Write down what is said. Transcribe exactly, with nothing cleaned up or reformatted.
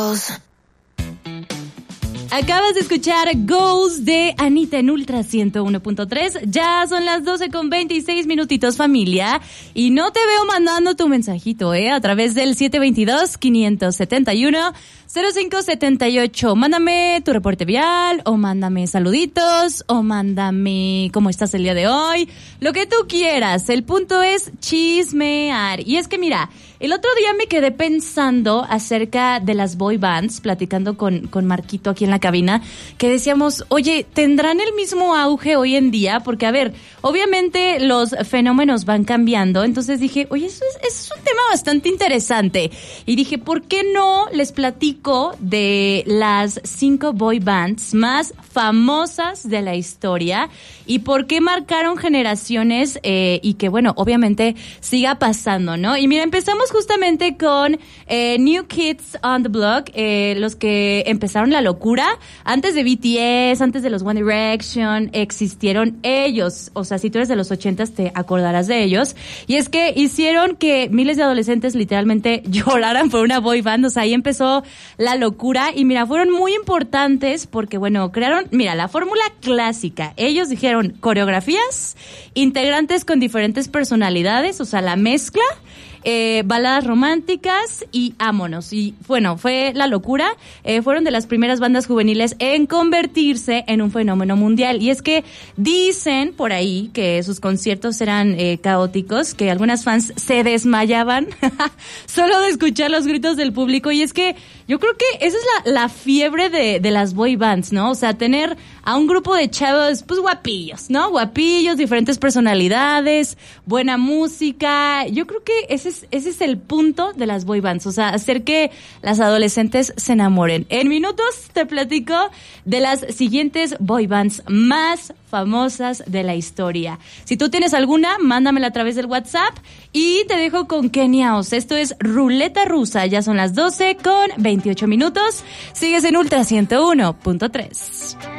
Goals. Acabas de escuchar Goals de Anita en Ultra ciento uno punto tres. Ya son las doce con veintiséis minutitos, familia. Y no te veo mandando tu mensajito, ¿eh? A través del siete dos dos, cinco siete uno, cero cinco siete ocho. Mándame tu reporte vial, o mándame saluditos, o mándame cómo estás el día de hoy. Lo que tú quieras. El punto es chismear. Y es que mira, el otro día me quedé pensando acerca de las boy bands, platicando con, con Marquito aquí en la cabina, que decíamos, oye, ¿tendrán el mismo auge hoy en día? Porque, a ver, obviamente los fenómenos van cambiando, entonces dije, oye, eso es, eso es un tema bastante interesante. Y dije, ¿por qué no les platico de las cinco boy bands más famosas de la historia y por qué marcaron generaciones eh, y que, bueno, obviamente siga pasando, ¿no? Y mira, empezamos justamente con eh, New Kids on the Block, eh, los que empezaron la locura. Antes de B T S, antes de los One Direction, existieron ellos. O sea, si tú eres de los ochentas, te acordarás de ellos. Y es que hicieron que miles de adolescentes literalmente lloraran por una boy band. O sea, ahí empezó la locura. Y mira, fueron muy importantes porque, bueno, crearon, mira, la fórmula clásica. Ellos dijeron coreografías, integrantes con diferentes personalidades, o sea, la mezcla. Eh, baladas románticas y ámonos. Y bueno, fue la locura. Eh, fueron de las primeras bandas juveniles en convertirse en un fenómeno mundial. Y es que dicen por ahí que sus conciertos eran eh, caóticos, que algunas fans se desmayaban solo de escuchar los gritos del público. Y es que yo creo que esa es la, la fiebre de, de las boy bands, ¿no? O sea, tener a un grupo de chavos, pues guapillos, ¿no? Guapillos, diferentes personalidades, buena música. Yo creo que ese es, ese es el punto de las boy bands, o sea, hacer que las adolescentes se enamoren. En minutos te platico de las siguientes boy bands más famosas de la historia. Si tú tienes alguna, mándamela a través del WhatsApp y te dejo con Kenia Os. Esto es Ruleta Rusa. Ya son las doce con veintiocho minutos. Sigues en Ultra ciento uno punto tres.